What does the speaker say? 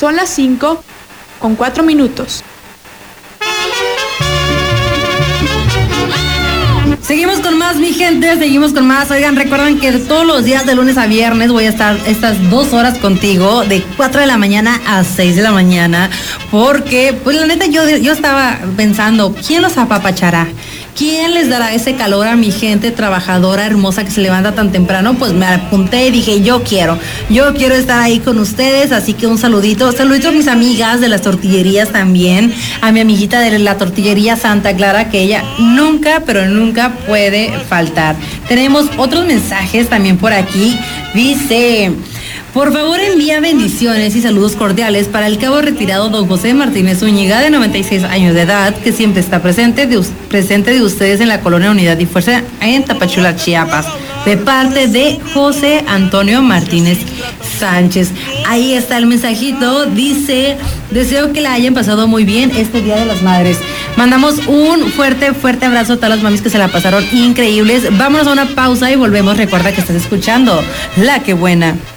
Son las 5:04. Seguimos con más, mi gente, seguimos con más. Oigan, recuerden que todos los días de lunes a viernes voy a estar estas 2 horas contigo, de 4 de la mañana a 6 de la mañana, porque, pues la neta, yo estaba pensando, ¿quién los apapachará? ¿Quién les dará ese calor a mi gente trabajadora, hermosa, que se levanta tan temprano? Pues me apunté y dije, yo quiero estar ahí con ustedes, así que un saludito a mis amigas de las tortillerías también, a mi amiguita de la tortillería Santa Clara, que ella nunca, pero nunca puede faltar. Tenemos otros mensajes también por aquí, dice... Por favor, envía bendiciones y saludos cordiales para el cabo retirado don José Martínez Zúñiga, de 96 años de edad, que siempre está presente de ustedes en la Colonia Unidad y Fuerza en Tapachula, Chiapas, de parte de José Antonio Martínez Sánchez. Ahí está el mensajito, dice, deseo que la hayan pasado muy bien este Día de las Madres. Mandamos un fuerte abrazo a todas las mamis que se la pasaron increíbles. Vámonos a una pausa y volvemos. Recuerda que estás escuchando La Que Buena.